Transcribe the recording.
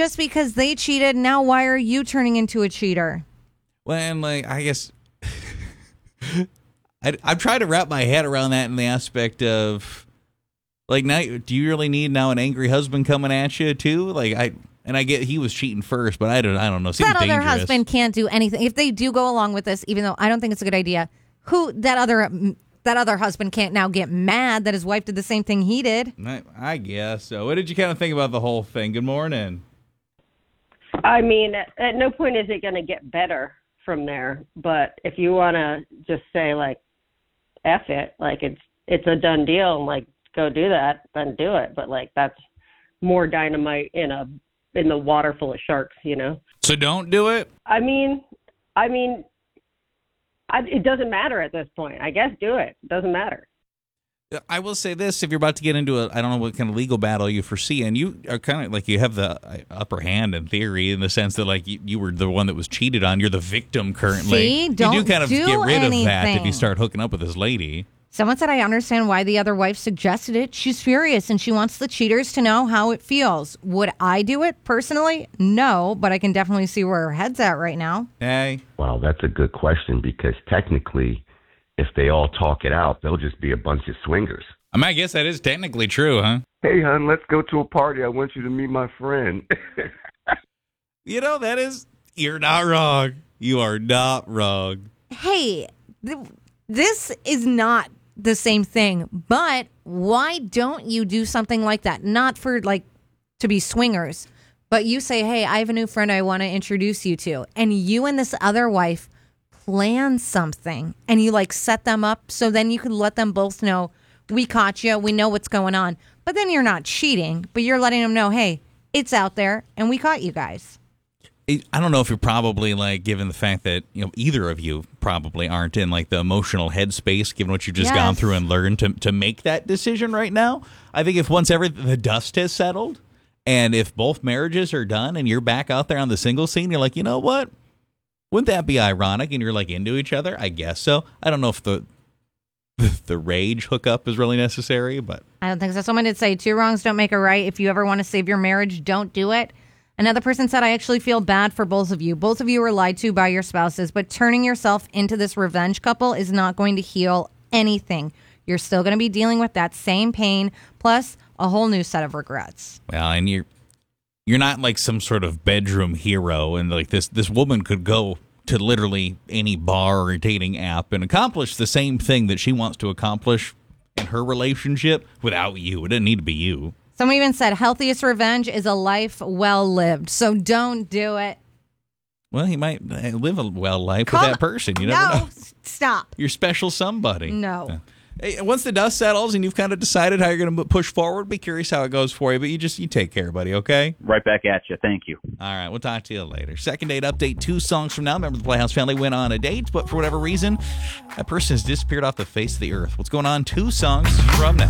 just because they cheated, now why are you turning into a cheater? Well, and I guess I'm trying to wrap my head around that in the aspect of, now, do you really need now an angry husband coming at you too? I get he was cheating first, but I don't know. Seems that other dangerous. husband can't do anything. If they do go along with this, even though I don't think it's a good idea, that other husband can't now get mad that his wife did the same thing he did. I guess so. What did you kind of think about the whole thing? Good morning. I mean, at no point is it going to get better from there. But if you want to just say F it, it's a done deal, and go do that, then do it. But that's more dynamite in the water full of sharks, So don't do it. I mean, it doesn't matter at this point. I guess do it. It doesn't matter. I will say this: if you're about to get into I don't know what kind of legal battle you foresee, and you are kind of you have the upper hand in theory, in the sense that you were the one that was cheated on. You're the victim currently. See? Don't you do kind of do get rid anything. of that if you start hooking up with this lady. Someone said, I understand why the other wife suggested it. She's furious and she wants the cheaters to know how it feels. Would I do it personally? No, but I can definitely see where her head's at right now. Hey. Well, that's a good question, because technically, if they all talk it out, they'll just be a bunch of swingers. I guess that is technically true, huh? Hey, hon, let's go to a party. I want you to meet my friend. That is, you're not wrong. You are not wrong. Hey, this is not the same thing, but why don't you do something like that? Not for to be swingers, but you say, hey, I have a new friend I want to introduce you to, and you and this other wife plan something, and you set them up so then you can let them both know, we caught you, we know what's going on. But then you're not cheating, but you're letting them know, hey, it's out there and we caught you guys. I don't know if you're probably given the fact that either of you probably aren't in the emotional headspace, given what you've just gone through and learned to make that decision right now. I think if once the dust has settled, and if both marriages are done and you're back out there on the single scene, you're you know what? Wouldn't that be ironic? And you're into each other. I guess so. I don't know if the rage hookup is really necessary, but I don't think so. Someone did say 2 wrongs don't make a right. If you ever want to save your marriage, don't do it. Another person said, I actually feel bad for both of you. Both of you were lied to by your spouses, but turning yourself into this revenge couple is not going to heal anything. You're still going to be dealing with that same pain, plus a whole new set of regrets. Well, and you're not some sort of bedroom hero, and this woman could go to literally any bar or dating app and accomplish the same thing that she wants to accomplish in her relationship without you. It doesn't need to be you. Someone even said, healthiest revenge is a life well lived. So don't do it. Well, he might live a well life with that person. You never know. Stop. You're special somebody. No. Hey, once the dust settles and you've kind of decided how you're going to push forward, be curious how it goes for you. But you take care, buddy, okay? Right back at you. Thank you. All right, we'll talk to you later. Second date update 2 songs from now. Remember, the Playhouse family went on a date, but for whatever reason, that person has disappeared off the face of the earth. What's going on? 2 songs from now.